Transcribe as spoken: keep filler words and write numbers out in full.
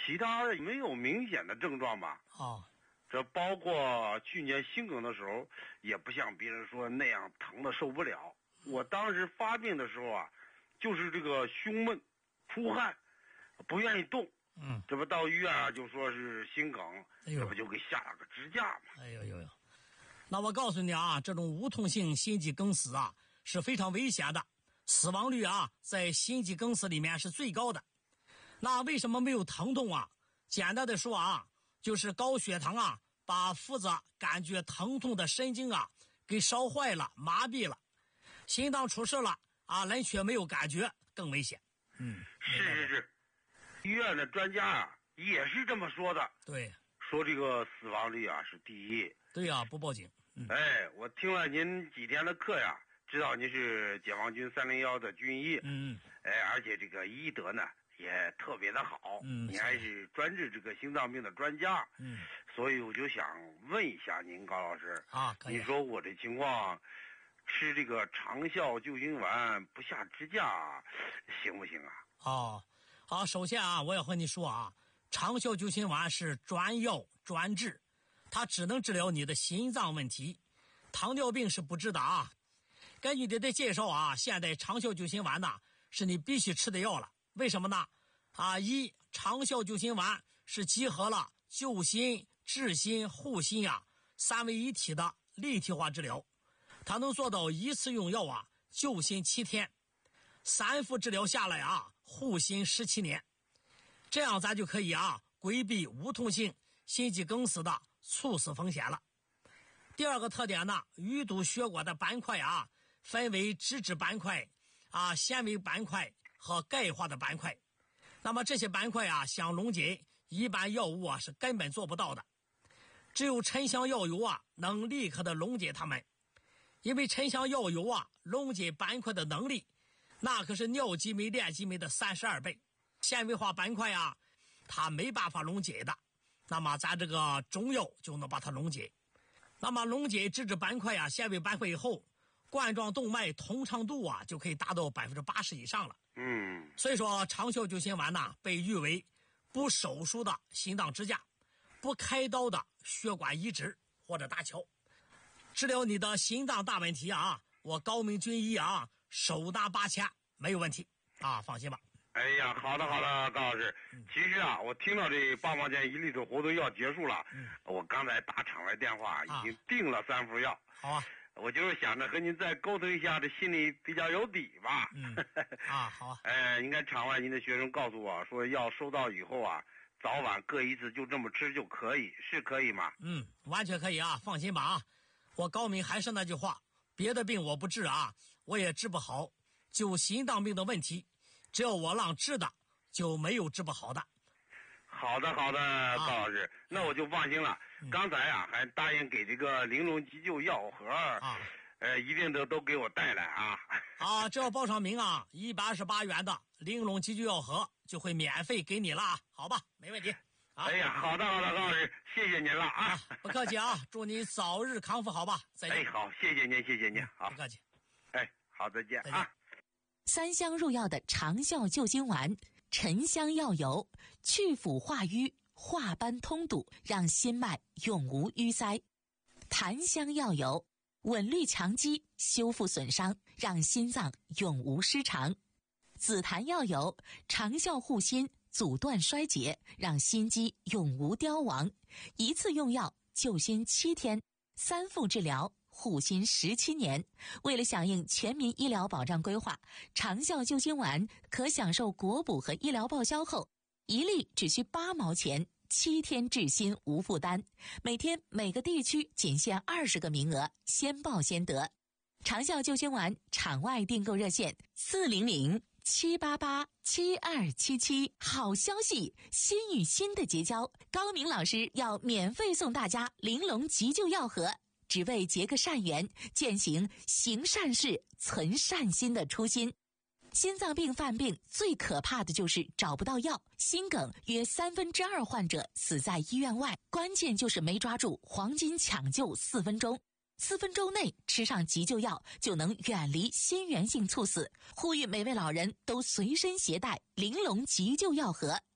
其他的没有明显的症状吧。 哦， 这包括去年心梗的时候，也不像别人说那样疼的受不了。我当时发病的时候啊，就是这个胸闷、出汗，不愿意动。 嗯， 这不到医院啊，就说是心梗， 哎呦这不就给下了个支架嘛。 哎呦呦呦，那我告诉你啊，这种无痛性心肌梗死啊是非常危险的，死亡率啊在心肌梗死里面是最高的。那为什么没有疼痛啊？简单的说啊，就是高血糖啊把负责感觉疼痛的神经啊给烧坏了、麻痹了，心脏出事了啊，人却没有感觉，更危险。嗯， 是是是，医院的专家啊也是这么说的。 对， 说这个死亡率啊是第一。 对呀、啊，不报警。嗯、 哎，我听了您几天的课呀，知道您是解放军三零幺的军医。 嗯， 哎，而且这个医德呢也特别的好。 嗯， 你还是专治这个心脏病的专家。 嗯， 所以我就想问一下您，高老师啊，可以。 你说我这情况，吃这个长效救心丸不下支架，行不行啊？ 哦，好，首先啊，我要和你说啊，长效救心丸是专药专治，它只能治疗你的心脏问题，糖尿病是不治的啊。根据你的介绍啊，现在长效救心丸呢是你必须吃的药了。为什么呢？啊，一长效救心丸是集合了救心、治心、护心啊三位一体的立体化治疗，它能做到一次用药啊救心七天，三副治疗下来啊护心十七年，这样咱就可以啊规避无痛性心肌梗死的猝死风险了。第二个特点呢，淤堵血管的斑块啊分为脂质斑块啊、纤维斑块和钙化的斑块。那么这些斑块啊想溶解，一般药物啊是根本做不到的，只有沉香药油啊能立刻的溶解它们。因为沉香药油啊溶解斑块的能力那可是尿激酶、链激酶的三十二倍，纤维化斑块啊它没办法溶解的，那么咱这个中药就能把它溶解。那么溶解脂质斑块啊、纤维斑块以后，冠状动脉通畅度啊就可以达到百分之八十以上了。 嗯， 所以说长效救心丸呢被誉为不手术的心脏支架，不开刀的血管移植或者搭桥，治疗你的心脏大问题啊，我高明军医啊手拿八千没有问题啊，放心吧。 哎呀，好的好的，高老师。其实啊，我听到这八毛钱一粒的活动药结束了，嗯、我刚才打场外电话已经订了三副药。啊好啊， 我就是想着和您再沟通一下，这心里比较有底吧。 嗯啊，好啊。 哎，应该场外您的学生告诉我说，药收到以后啊，早晚各一次，就这么吃就可以，是可以吗？ 嗯，完全可以啊，放心吧啊。我高明还是那句话，别的病我不治啊，我也治不好，就心脏病的问题，只要我让治的，就没有治不好的。 好的好的，高老师，啊、那我就放心了。嗯、刚才啊，还答应给这个玲珑急救药盒啊，呃，一定都都给我带来啊。 啊，只要报上名啊，一百二十八元的玲珑急救药盒就会免费给你了啊，好吧，没问题。啊、 哎呀，好的好的，高老师，谢谢您了啊！ 啊不客气啊，祝你早日康复，好吧？再见。 哎，好，谢谢您，谢谢您，好， 不客气。 哎，好，再见再见啊。 三香入药的长效救心丸，沉香药油，去腐化瘀，化斑通堵，让心脉永无淤塞；檀香药油，稳律强肌，修复损伤，让心脏永无失常；紫檀药油，长效护心，阻断衰竭，让心肌永无凋亡。一次用药救心七天，三副治疗护心十七年。为了响应全民医疗保障规划，长效救心丸可享受国补和医疗报销后，一粒只需八毛钱，七天治心无负担。每天每个地区仅限二十个名额，先报先得。长效救心丸场外订购热线四零零七八八七二七七。好消息，心与心的结交，高明老师要免费送大家玲珑急救药盒，只为结个善缘，践行行善事、存善心的初心。心脏病犯病最可怕的就是找不到药，心梗约三分之二患者死在医院外，关键就是没抓住黄金抢救四分钟。四分钟内吃上急救药，就能远离心源性猝死。呼吁每位老人都随身携带玲珑急救药盒，